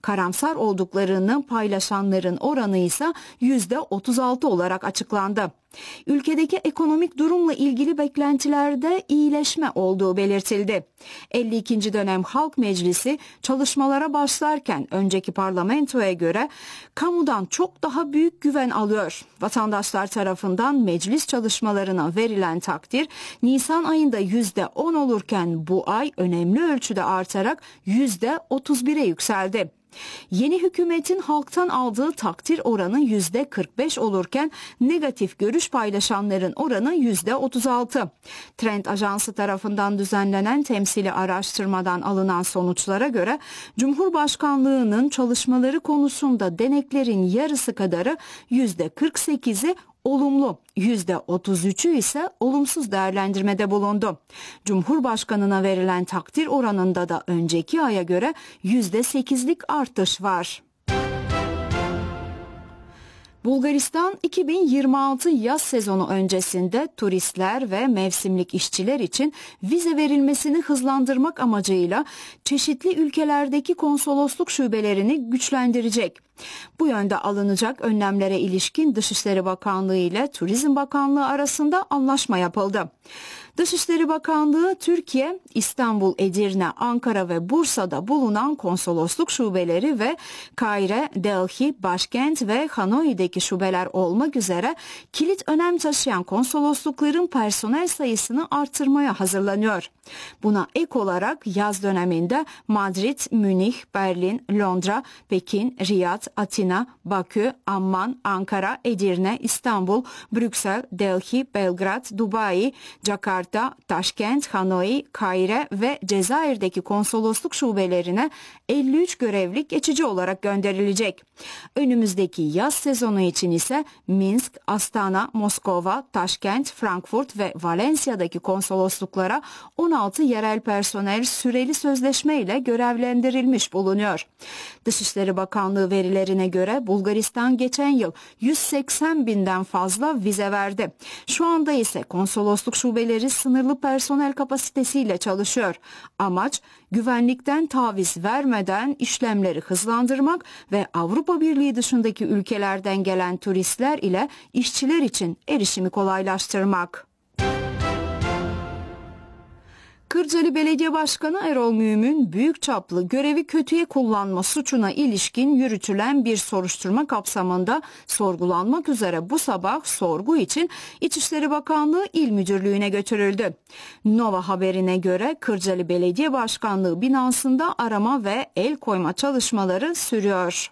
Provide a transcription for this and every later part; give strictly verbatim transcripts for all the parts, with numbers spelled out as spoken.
Karamsar olduklarını paylaşanların oranı ise yüzde otuz altı olarak açıklandı. Ülkedeki ekonomik durumla ilgili beklentilerde iyileşme olduğu belirtildi. elli ikinci dönem Halk Meclisi çalışmalara başlarken önceki parlamentoya göre kamudan çok daha büyük güven alıyor. Vatandaşlar tarafından meclis çalışmalarına verilen takdir Nisan ayında yüzde on olurken bu ay önemli ölçüde artarak yüzde otuz bire yükseldi. Yeni hükümetin halktan aldığı takdir oranı yüzde kırk beş olurken negatif görüş paylaşanların oranı yüzde otuz altı. Trend Ajansı tarafından düzenlenen temsili araştırmadan alınan sonuçlara göre Cumhurbaşkanlığının çalışmaları konusunda deneklerin yarısı kadarı yüzde kırk sekizi olumlu, yüzde otuz üçü ise olumsuz değerlendirmede bulundu. Cumhurbaşkanına verilen takdir oranında da önceki aya göre yüzde sekizlik artış var. Bulgaristan iki bin yirmi altı yaz sezonu öncesinde turistler ve mevsimlik işçiler için vize verilmesini hızlandırmak amacıyla çeşitli ülkelerdeki konsolosluk şubelerini güçlendirecek. Bu yönde alınacak önlemlere ilişkin Dışişleri Bakanlığı ile Turizm Bakanlığı arasında anlaşma yapıldı. Dışişleri Bakanlığı, Türkiye, İstanbul, Edirne, Ankara ve Bursa'da bulunan konsolosluk şubeleri ve Kahire, Delhi, Başkent ve Hanoi'deki şubeler olmak üzere kilit önem taşıyan konsoloslukların personel sayısını artırmaya hazırlanıyor. Buna ek olarak yaz döneminde Madrid, Münih, Berlin, Londra, Pekin, Riyad, Atina, Bakü, Amman, Ankara, Edirne, İstanbul, Brüksel, Delhi, Belgrad, Dubai, Jakarta, Taşkent, Hanoi, Kahire ve Cezayir'deki konsolosluk şubelerine elli üç görevlik geçici olarak gönderilecek. Önümüzdeki yaz sezonu için ise Minsk, Astana, Moskova, Taşkent, Frankfurt ve Valencia'daki konsolosluklara on altı yerel personel süreli sözleşme ile görevlendirilmiş bulunuyor. Dışişleri Bakanlığı verilerine göre Bulgaristan geçen yıl yüz seksen binden fazla vize verdi. Şu anda ise konsolosluk şubeleri sınırlı personel kapasitesiyle çalışıyor. Amaç güvenlikten taviz vermeden işlemleri hızlandırmak ve Avrupa Birliği dışındaki ülkelerden gelen turistler ile işçiler için erişimi kolaylaştırmak. Kırcalı Belediye Başkanı Erol Müğüm'ün büyük çaplı görevi kötüye kullanma suçuna ilişkin yürütülen bir soruşturma kapsamında sorgulanmak üzere bu sabah sorgu için İçişleri Bakanlığı İl Müdürlüğü'ne götürüldü. Nova haberine göre Kırcalı Belediye Başkanlığı binasında arama ve el koyma çalışmaları sürüyor.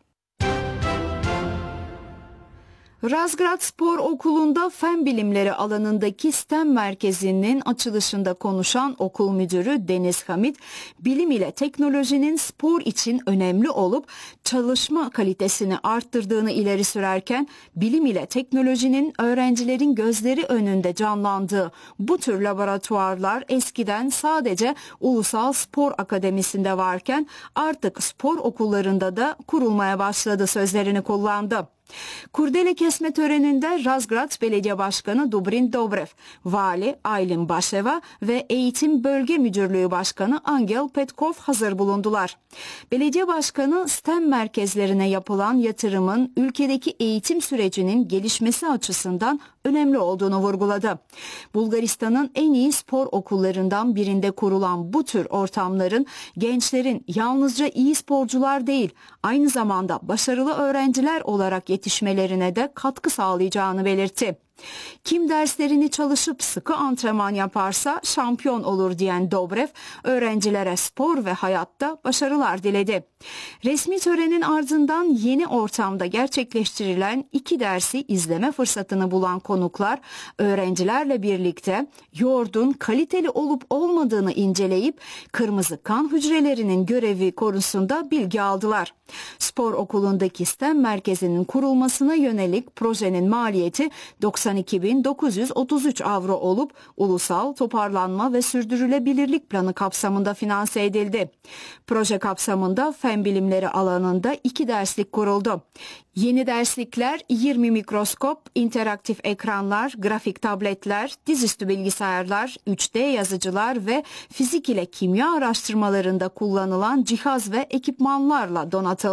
Razgrad Spor Okulu'nda Fen Bilimleri alanındaki STEM merkezinin açılışında konuşan okul müdürü Deniz Hamit, bilim ile teknolojinin spor için önemli olup çalışma kalitesini arttırdığını ileri sürerken, bilim ile teknolojinin öğrencilerin gözleri önünde canlandığı bu tür laboratuvarlar eskiden sadece Ulusal Spor Akademisi'nde varken artık spor okullarında da kurulmaya başladı sözlerini kullandı. Kurdele kesme töreninde Razgrad Belediye Başkanı Dubrin Dobrev, Vali Aylin Başeva ve Eğitim Bölge Müdürlüğü Başkanı Angel Petkov hazır bulundular. Belediye Başkanı STEM merkezlerine yapılan yatırımın ülkedeki eğitim sürecinin gelişmesi açısından önemli olduğunu vurguladı. Bulgaristan'ın en iyi spor okullarından birinde kurulan bu tür ortamların gençlerin yalnızca iyi sporcular değil, aynı zamanda başarılı öğrenciler olarak yetişmelerine de katkı sağlayacağını belirtti. Kim derslerini çalışıp sıkı antrenman yaparsa şampiyon olur diyen Dobrev, öğrencilere spor ve hayatta başarılar diledi. Resmi törenin ardından yeni ortamda gerçekleştirilen iki dersi izleme fırsatını bulan konuklar, öğrencilerle birlikte yoğurdun kaliteli olup olmadığını inceleyip kırmızı kan hücrelerinin görevi konusunda bilgi aldılar. Spor okulundaki STEM merkezinin kurulmasına yönelik projenin maliyeti doksan iki bin dokuz yüz otuz üç avro olup Ulusal Toparlanma ve Sürdürülebilirlik Planı kapsamında finanse edildi. Proje kapsamında fen bilimleri alanında iki derslik kuruldu. Yeni derslikler yirmi mikroskop, interaktif ekranlar, grafik tabletler, dizüstü bilgisayarlar, üç D yazıcılar ve fizik ile kimya araştırmalarında kullanılan cihaz ve ekipmanlarla donatıldı.